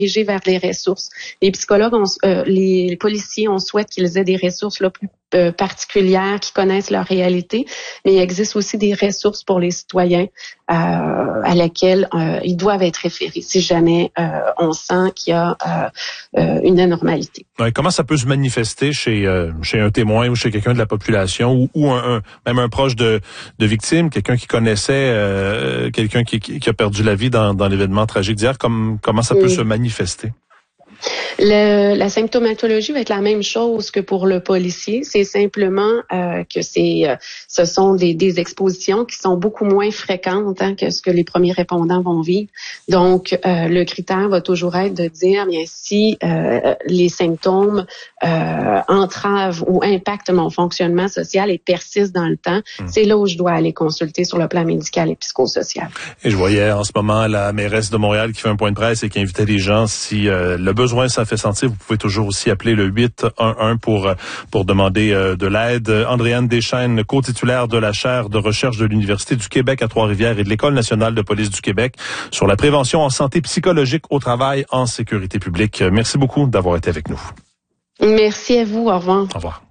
dirigé vers les ressources. Les psychologues, les policiers, on souhaite qu'ils aient des ressources là, plus particulières, qui connaissent leur réalité, mais il existe aussi des ressources pour les citoyens à laquelle ils doivent être référés si jamais on sent qu'il y a une anormalité. Ouais, comment ça peut se manifester chez un témoin ou chez quelqu'un de la population ou même un proche de victime, quelqu'un qui connaissait quelqu'un qui a perdu la vie dans l'événement tragique d'hier, comment ça peut se manifester? La symptomatologie va être la même chose que pour le policier. C'est simplement que ce sont des expositions qui sont beaucoup moins fréquentes que ce que les premiers répondants vont vivre. Donc, le critère va toujours être de dire, bien, si les symptômes entravent ou impactent mon fonctionnement social et persistent dans le temps, c'est là où je dois aller consulter sur le plan médical et psychosocial. Et je voyais en ce moment la mairesse de Montréal qui fait un point de presse et qui invitait les gens, si le besoin ça fait sentir, vous pouvez toujours aussi appeler le 811 pour demander de l'aide. Andréane Deschênes, co-titulaire de la chaire de recherche de l'Université du Québec à Trois-Rivières et de l'École nationale de police du Québec sur la prévention en santé psychologique au travail en sécurité publique. Merci beaucoup d'avoir été avec nous. Merci à vous. Au revoir. Au revoir.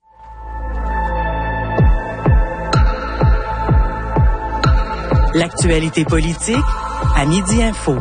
L'actualité politique à Midi Info.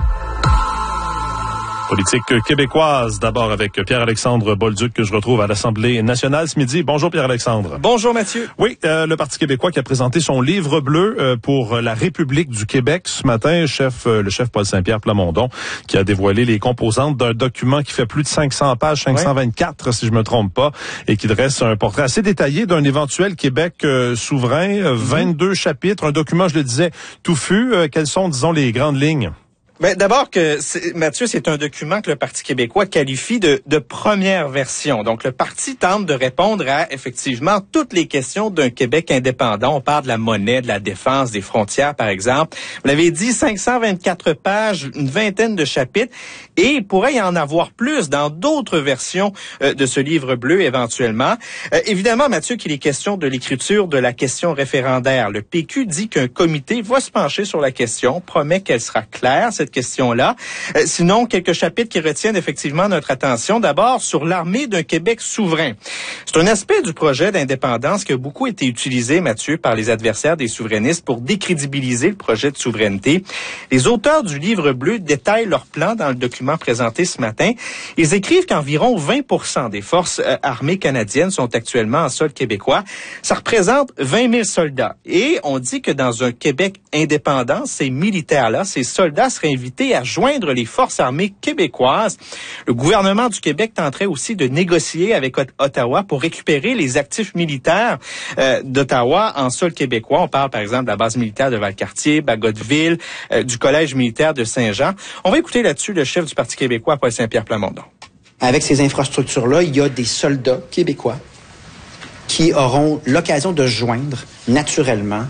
Politique québécoise, d'abord avec Pierre-Alexandre Bolduc que je retrouve à l'Assemblée nationale ce midi. Bonjour Pierre-Alexandre. Bonjour Mathieu. Oui, le Parti québécois qui a présenté son livre bleu pour la République du Québec ce matin. Le chef Paul Saint-Pierre Plamondon qui a dévoilé les composantes d'un document qui fait plus de 500 pages, 524 si je me trompe pas, et qui dresse un portrait assez détaillé d'un éventuel Québec souverain, 22 chapitres, un document, je le disais, touffu. Quelles sont, disons, les grandes lignes? Ben, d'abord Mathieu, c'est un document que le Parti québécois qualifie de première version. Donc, le parti tente de répondre à, effectivement, toutes les questions d'un Québec indépendant. On parle de la monnaie, de la défense, des frontières, par exemple. Vous l'avez dit, 524 pages, une vingtaine de chapitres. Et il pourrait y en avoir plus dans d'autres versions de ce livre bleu, éventuellement. Évidemment, Mathieu, qu'il est question de l'écriture de la question référendaire. Le PQ dit qu'un comité va se pencher sur la question, promet qu'elle sera claire, cette question-là. Sinon, quelques chapitres qui retiennent effectivement notre attention. D'abord, sur l'armée d'un Québec souverain. C'est un aspect du projet d'indépendance qui a beaucoup été utilisé, Mathieu, par les adversaires des souverainistes pour décrédibiliser le projet de souveraineté. Les auteurs du livre bleu détaillent leur plan dans le document présenté ce matin. Ils écrivent qu'environ 20% des forces armées canadiennes sont actuellement en sol québécois. Ça représente 20 000 soldats. Et on dit que dans un Québec indépendant, ces militaires-là, ces soldats seraient invités à joindre les forces armées québécoises. Le gouvernement du Québec tenterait aussi de négocier avec Ottawa pour récupérer les actifs militaires d'Ottawa en sol québécois. On parle par exemple de la base militaire de Valcartier, Bagotville, du collège militaire de Saint-Jean. On va écouter là-dessus le chef du Parti québécois, Paul Saint-Pierre Plamondon. Avec ces infrastructures-là, il y a des soldats québécois qui auront l'occasion de joindre naturellement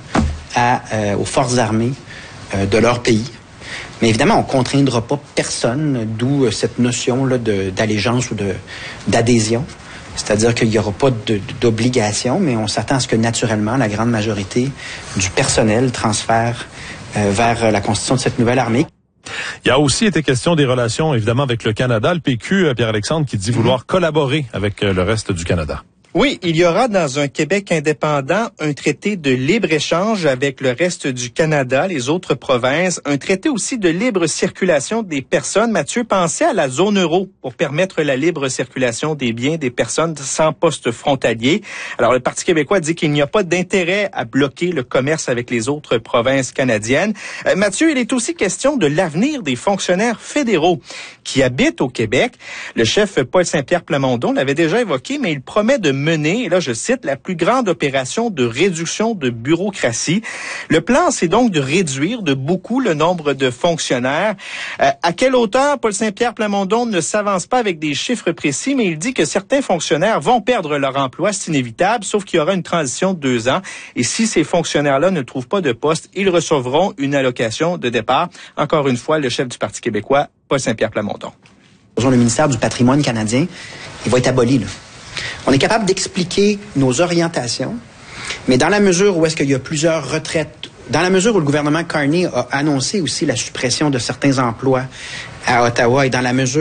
aux forces armées de leur pays. Mais évidemment, on ne contraindra pas personne, d'où cette notion-là d'allégeance ou d'adhésion. C'est-à-dire qu'il n'y aura pas d'obligation, mais on s'attend à ce que naturellement, la grande majorité du personnel transfère vers la constitution de cette nouvelle armée. Il y a aussi été question des relations, évidemment, avec le Canada. Le PQ, Pierre-Alexandre, qui dit vouloir collaborer avec le reste du Canada. Oui, il y aura dans un Québec indépendant un traité de libre-échange avec le reste du Canada, les autres provinces, un traité aussi de libre circulation des personnes. Mathieu, pensez à la zone euro pour permettre la libre circulation des biens des personnes sans poste frontalier. Alors, le Parti québécois dit qu'il n'y a pas d'intérêt à bloquer le commerce avec les autres provinces canadiennes. Mathieu, il est aussi question de l'avenir des fonctionnaires fédéraux qui habitent au Québec. Le chef Paul Saint-Pierre Plamondon l'avait déjà évoqué, mais il promet de mener, et là je cite, la plus grande opération de réduction de bureaucratie. Le plan, c'est donc de réduire de beaucoup le nombre de fonctionnaires. À quelle hauteur? Paul Saint-Pierre Plamondon ne s'avance pas avec des chiffres précis, mais il dit que certains fonctionnaires vont perdre leur emploi, c'est inévitable, sauf qu'il y aura une transition de 2 ans. Et si ces fonctionnaires-là ne trouvent pas de poste, ils recevront une allocation de départ. Encore une fois, le chef du Parti québécois, Paul Saint-Pierre Plamondon. Le ministère du patrimoine canadien, il va être aboli, là. On est capable d'expliquer nos orientations, mais dans la mesure où est-ce qu'il y a plusieurs retraites, dans la mesure où le gouvernement Carney a annoncé aussi la suppression de certains emplois à Ottawa et dans la mesure